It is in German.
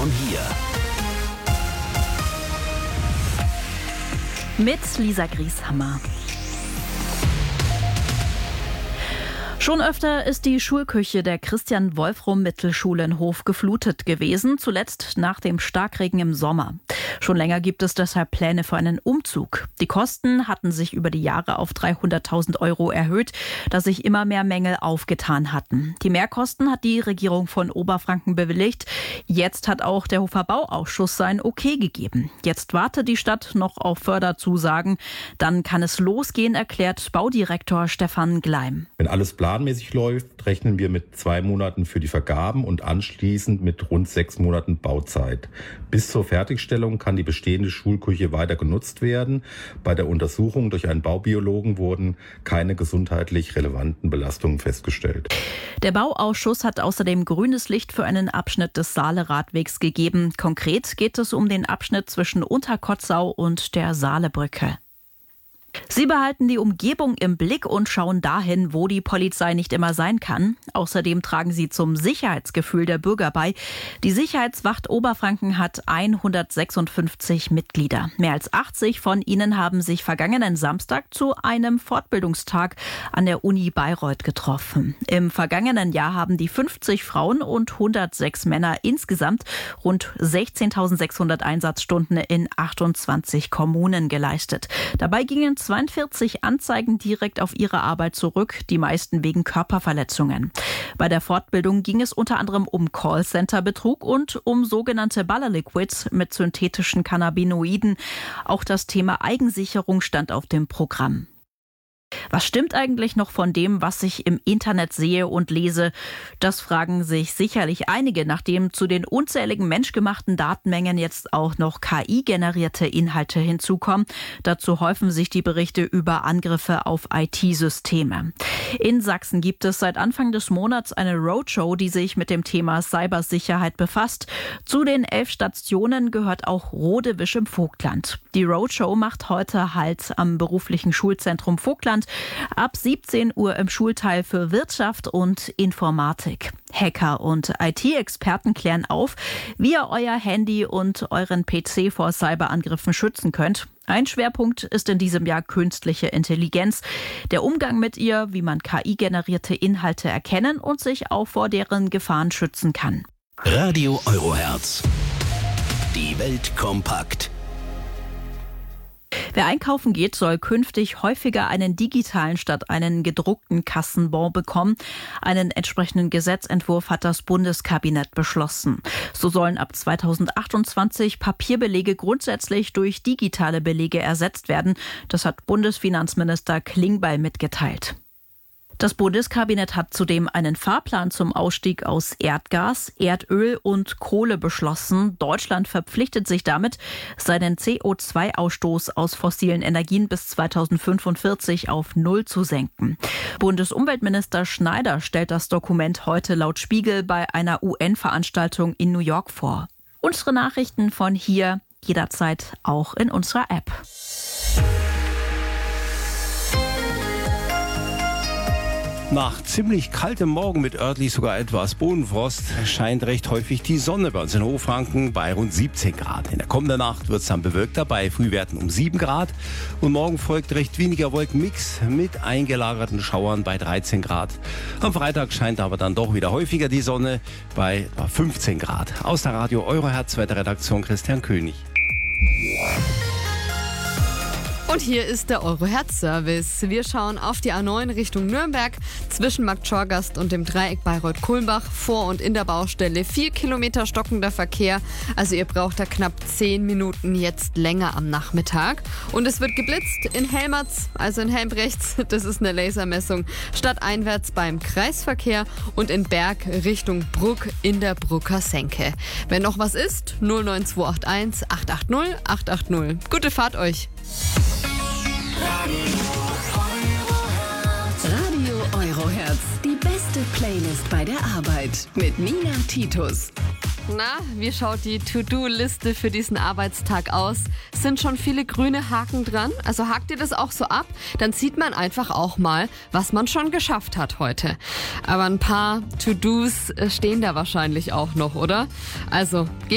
von hier. Mit Lisa Grieshammer. Schon öfter ist die Schulküche der Christian-Wolfrum-Mittelschule in Hof geflutet gewesen, zuletzt nach dem Starkregen im Sommer. Schon länger gibt es deshalb Pläne für einen Umzug. Die Kosten hatten sich über die Jahre auf 300.000 € erhöht, da sich immer mehr Mängel aufgetan hatten. Die Mehrkosten hat die Regierung von Oberfranken bewilligt. Jetzt hat auch der Hofer Bauausschuss sein Okay gegeben. Jetzt wartet die Stadt noch auf Förderzusagen. Dann kann es losgehen, erklärt Baudirektor Stefan Gleim. Wenn alles planmäßig läuft, rechnen wir mit 2 Monaten für die Vergaben und anschließend mit rund 6 Monaten Bauzeit. Bis zur Fertigstellung kann die bestehende Schulküche weiter genutzt werden. Bei der Untersuchung durch einen Baubiologen wurden keine gesundheitlich relevanten Belastungen festgestellt. Der Bauausschuss hat außerdem grünes Licht für einen Abschnitt des Saale-Radwegs gegeben. Konkret geht es um den Abschnitt zwischen Unterkotzau und der Saalebrücke. Sie behalten die Umgebung im Blick und schauen dahin, wo die Polizei nicht immer sein kann. Außerdem tragen sie zum Sicherheitsgefühl der Bürger bei. Die Sicherheitswacht Oberfranken hat 156 Mitglieder. Mehr als 80 von ihnen haben sich vergangenen Samstag zu einem Fortbildungstag an der Uni Bayreuth getroffen. Im vergangenen Jahr haben die 50 Frauen und 106 Männer insgesamt rund 16.600 Einsatzstunden in 28 Kommunen geleistet. Dabei gingen 42 Anzeigen direkt auf ihre Arbeit zurück, die meisten wegen Körperverletzungen. Bei der Fortbildung ging es unter anderem um Callcenter-Betrug und um sogenannte Ballerliquids mit synthetischen Cannabinoiden. Auch das Thema Eigensicherung stand auf dem Programm. Was stimmt eigentlich noch von dem, was ich im Internet sehe und lese? Das fragen sich sicherlich einige, nachdem zu den unzähligen menschgemachten Datenmengen jetzt auch noch KI-generierte Inhalte hinzukommen. Dazu häufen sich die Berichte über Angriffe auf IT-Systeme. In Sachsen gibt es seit Anfang des Monats eine Roadshow, die sich mit dem Thema Cybersicherheit befasst. Zu den 11 Stationen gehört auch Rodewisch im Vogtland. Die Roadshow macht heute Halt am beruflichen Schulzentrum Vogtland. Ab 17 Uhr im Schulteil für Wirtschaft und Informatik. Hacker und IT-Experten klären auf, wie ihr euer Handy und euren PC vor Cyberangriffen schützen könnt. Ein Schwerpunkt ist in diesem Jahr künstliche Intelligenz. Der Umgang mit ihr, wie man KI-generierte Inhalte erkennen und sich auch vor deren Gefahren schützen kann. Radio Eurohertz. Die Welt kompakt. Wer einkaufen geht, soll künftig häufiger einen digitalen statt einen gedruckten Kassenbon bekommen. Einen entsprechenden Gesetzentwurf hat das Bundeskabinett beschlossen. So sollen ab 2028 Papierbelege grundsätzlich durch digitale Belege ersetzt werden. Das hat Bundesfinanzminister Klingbeil mitgeteilt. Das Bundeskabinett hat zudem einen Fahrplan zum Ausstieg aus Erdgas, Erdöl und Kohle beschlossen. Deutschland verpflichtet sich damit, seinen CO2-Ausstoß aus fossilen Energien bis 2045 auf 0 zu senken. Bundesumweltminister Schneider stellt das Dokument heute laut Spiegel bei einer UN-Veranstaltung in New York vor. Unsere Nachrichten von hier jederzeit auch in unserer App. Nach ziemlich kaltem Morgen mit örtlich sogar etwas Bodenfrost scheint recht häufig die Sonne bei uns in Hochfranken bei rund 17 Grad. In der kommenden Nacht wird es dann bewölkter bei Frühwerten um 7 Grad. Und morgen folgt recht weniger Wolkenmix mit eingelagerten Schauern bei 13 Grad. Am Freitag scheint aber dann doch wieder häufiger die Sonne bei 15 Grad. Aus der Radio Eurohertz Wetterredaktion Christian König. Und hier ist der Eurohertz-Service. Wir schauen auf die A9 Richtung Nürnberg zwischen Markt Schorgast und dem Dreieck Bayreuth-Kulmbach vor und in der Baustelle 4 Kilometer stockender Verkehr. Also ihr braucht da knapp 10 Minuten jetzt länger am Nachmittag. Und es wird geblitzt in Helmerz, also in Helmbrechts. Das ist eine Lasermessung. Stadteinwärts beim Kreisverkehr und in Berg Richtung Bruck in der Brucker Senke. Wenn noch was ist, 09281 880 880. Gute Fahrt euch! Radio Eurohertz, die beste Playlist bei der Arbeit mit Nina Titus. Na, wie schaut die To-Do-Liste für diesen Arbeitstag aus? Sind schon viele grüne Haken dran? Also hakt ihr das auch so ab? Dann sieht man einfach auch mal, was man schon geschafft hat heute. Aber ein paar To-Dos stehen da wahrscheinlich auch noch, oder? Also